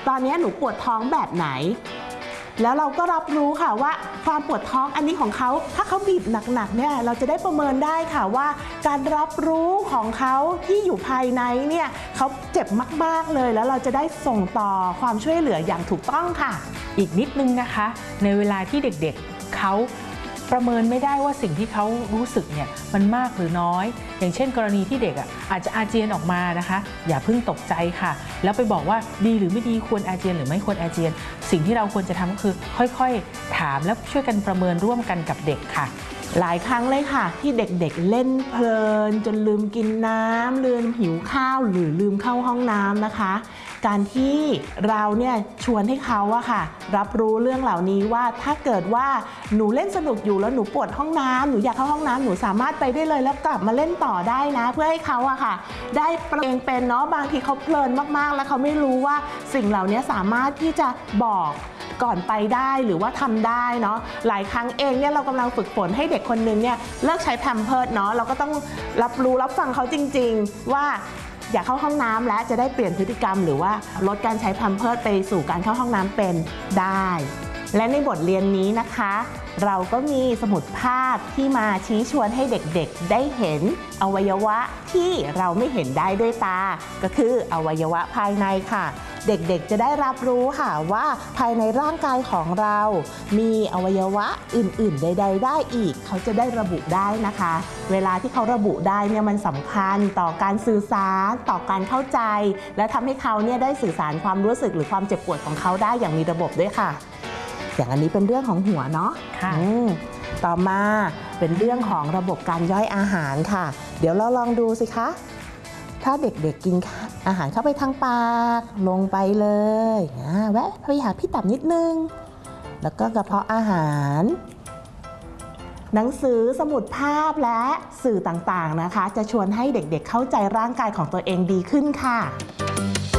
ตอนนี้หนูปวดท้องแบบไหนแล้วเราก็รับรู้ค่ะว่าความปวดท้องอันนี้ของเขาถ้าเขาบีบหนักๆเนี่ยเราจะได้ประเมินได้ค่ะว่าการรับรู้ของเขาที่อยู่ภายในเนี่ยเขาเจ็บมากๆเลยแล้วเราจะได้ส่งต่อความช่วยเหลืออย่างถูกต้องค่ะอีกนิดนึงนะคะในเวลาที่เด็กๆเขาประเมินไม่ได้ว่าสิ่งที่เขารู้สึกเนี่ยมันมากหรือน้อยอย่างเช่นกรณีที่เด็กอาจจะอาเจียนออกมานะคะอย่าเพิ่งตกใจค่ะแล้วไปบอกว่าดีหรือไม่ดีควรอาเจียนหรือไม่ควรอาเจียนสิ่งที่เราควรจะทำก็คือค่อยๆถามและช่วยกันประเมินร่วมกันกับเด็กค่ะหลายครั้งเลยค่ะที่เด็กๆเล่นเพลินจนลืมกินน้ำลืมหิวข้าวหรือลืมเข้าห้องน้ำนะคะการที่เราเนี่ยชวนให้เขาอะค่ะรับรู้เรื่องเหล่านี้ว่าถ้าเกิดว่าหนูเล่นสนุกอยู่แล้วหนูปวดห้องน้ำหนูอยากเข้าห้องน้ำหนูสามารถไปได้เลยแล้วกลับมาเล่นต่อได้นะเพื่อให้เขาอะค่ะได้เองเป็นเนาะบางทีเขาเพลินมากๆแล้วเขาไม่รู้ว่าสิ่งเหล่านี้สามารถที่จะบอกก่อนไปได้หรือว่าทำได้เนาะหลายครั้งเองเนี่ยเรากำลังฝึกฝนให้เด็กคนนึงเนี่ยเลิกใช้แพมเพิร์สเนาะเราก็ต้องรับรู้รับฟังเขาจริงๆว่าอยากเข้าห้องน้ำและจะได้เปลี่ยนพฤติกรรมหรือว่าลดการใช้แพมเพิร์สไปสู่การเข้าห้องน้ำเป็นได้และในบทเรียนนี้นะคะเราก็มีสมุดภาพที่มาชี้ชวนให้เด็กๆได้เห็นอวัยวะที่เราไม่เห็นได้ด้วยตาก็คืออวัยวะภายในค่ะเด็กๆจะได้รับรู้ค่ะว่าภายในร่างกายของเรามีอวัยวะอื่นๆใดๆได้อีกเขาจะได้ระบุได้นะคะเวลาที่เขาระบุได้เนี่ยมันสำคัญต่อการสื่อสารต่อการเข้าใจและทำให้เขาเนี่ยได้สื่อสารความรู้สึกหรือความเจ็บปวดของเขาได้อย่างมีระบบด้วยค่ะอย่างอันนี้เป็นเรื่องของหัวเนาะค่ะต่อมาเป็นเรื่องของระบบการย่อยอาหารค่ะเดี๋ยวเราลองดูสิคะถ้าเด็กๆกินอาหารเข้าไปทางปากลงไปเลยแวะไปหาพี่ตับนิดนึงแล้วก็กระเพาะอาหารหนังสือสมุดภาพและสื่อต่างๆนะคะจะชวนให้เด็กๆเข้าใจร่างกายของตัวเองดีขึ้นค่ะ